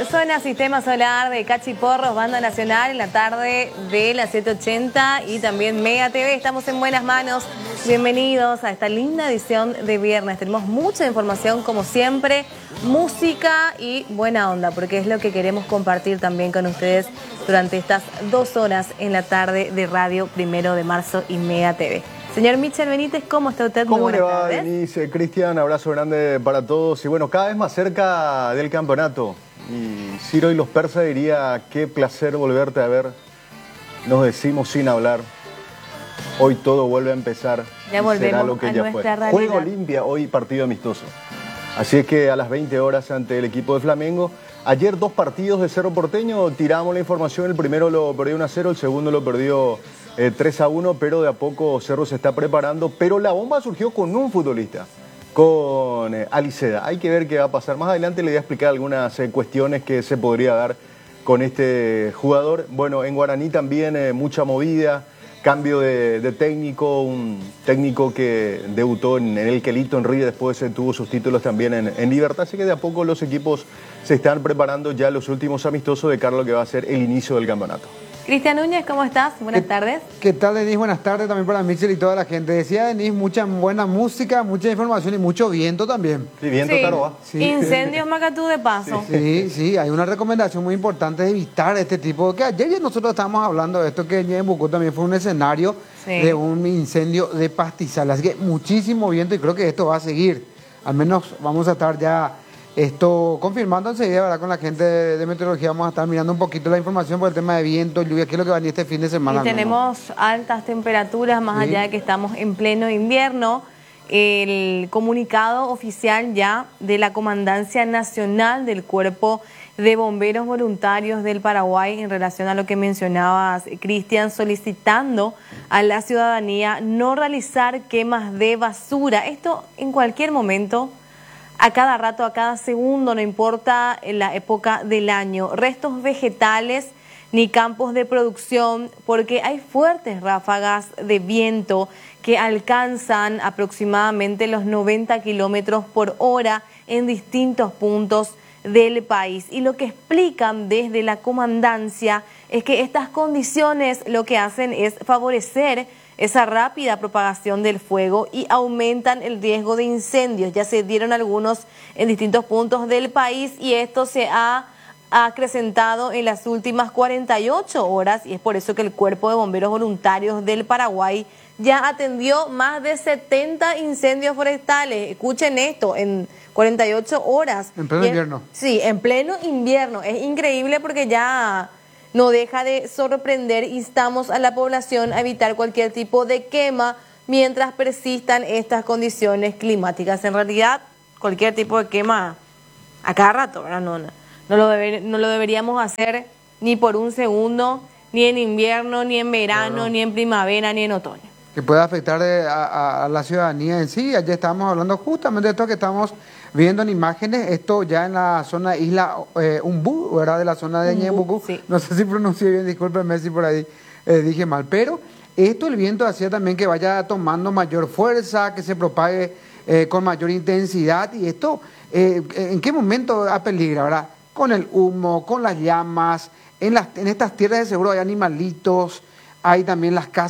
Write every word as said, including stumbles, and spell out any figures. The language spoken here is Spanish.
Suena Sistema Solar de Cachiporros, Banda Nacional, en la tarde de las siete ochenta y también Mega T V. Estamos en buenas manos. Bienvenidos a esta linda edición de viernes. Tenemos mucha información, como siempre, música y buena onda, porque es lo que queremos compartir también con ustedes durante estas dos horas en la tarde de Radio Primero de Marzo y Mega T V. Señor Michel Benítez, ¿cómo está usted? ¿Cómo Muy le buenas va, tardes. Denise? Cristian, abrazo grande para todos. Y bueno, cada vez más cerca del campeonato. Y Ciro y los persas diría, qué placer volverte a ver. Nos decimos sin hablar. Hoy todo vuelve a empezar. Ya volvemos será lo que a ya nuestra fue. realidad. Juego Olimpia, hoy partido amistoso. Así es que a las veinte horas ante el equipo de Flamengo. Ayer dos partidos de Cerro Porteño, tiramos la información, el primero lo perdió uno a cero, el segundo lo perdió eh, tres a uno, pero de a poco Cerro se está preparando, pero la bomba surgió con un futbolista, con eh, Aliceda. Hay que ver qué va a pasar. Más adelante le voy a explicar algunas eh, cuestiones que se podría dar con este jugador. Bueno, en Guaraní también eh, mucha movida, cambio de, de técnico, un técnico que debutó en, en el Quelito, en Río, después eh, tuvo sus títulos también en, en Libertad, así que de a poco los equipos se están preparando ya los últimos amistosos de cara a lo que va a ser el inicio del campeonato. Cristian Núñez, ¿cómo estás? Buenas ¿Qué, tardes. ¿Qué tal, Denise? Buenas tardes también para Michel y toda la gente. Decía Denise, mucha buena música, mucha información y mucho viento también. Sí, viento, Sí. claro, va. Sí. Incendios Macatú de paso. Sí, sí, hay una recomendación muy importante de evitar este tipo, que ayer ya nosotros estábamos hablando de esto, que en Bucú también fue un escenario Sí. de un incendio de pastizal, así que muchísimo viento y creo que esto va a seguir, al menos vamos a estar ya esto confirmando enseguida, ¿verdad? Con la gente de, de meteorología vamos a estar mirando un poquito la información por el tema de viento, lluvia, qué es lo que va a venir este fin de semana. Y tenemos altas temperaturas, más Sí. allá de que estamos en pleno invierno. El comunicado oficial ya de la Comandancia Nacional del Cuerpo de Bomberos Voluntarios del Paraguay en relación a lo que mencionabas, Cristian, solicitando a la ciudadanía no realizar quemas de basura. Esto en cualquier momento, a cada rato, a cada segundo, no importa en la época del año. Restos vegetales ni campos de producción, porque hay fuertes ráfagas de viento que alcanzan aproximadamente los noventa kilómetros por hora en distintos puntos del país. Y lo que explican desde la comandancia es que estas condiciones lo que hacen es favorecer esa rápida propagación del fuego y aumentan el riesgo de incendios. Ya se dieron algunos en distintos puntos del país y esto se ha acrecentado en las últimas cuarenta y ocho horas y es por eso que el Cuerpo de Bomberos Voluntarios del Paraguay ya atendió más de setenta incendios forestales. Escuchen esto, en cuarenta y ocho horas. En pleno Y invierno. Sí, en pleno invierno. Es increíble porque ya no deja de sorprender. Instamos a la población a evitar cualquier tipo de quema mientras persistan estas condiciones climáticas. En realidad, cualquier tipo de quema a cada rato, ¿verdad? No, no, no, lo, debe, no lo deberíamos hacer ni por un segundo, ni en invierno, ni en verano, Claro. ni en primavera, ni en otoño. Que puede afectar de- a, a- a la ciudadanía en sí. Ayer estábamos hablando justamente de esto que estamos viendo en imágenes, esto ya en la zona isla eh, Umbú, ¿verdad? De la zona de Umbú, Ñebucú. sí. No sé si pronuncié bien, discúlpenme si por ahí eh, dije mal, pero esto el viento hacía también que vaya tomando mayor fuerza, que se propague eh, con mayor intensidad y esto, eh, ¿en qué momento apeligra, verdad? Con el humo, con las llamas, en, las, en estas tierras de seguro hay animalitos, hay también las casas.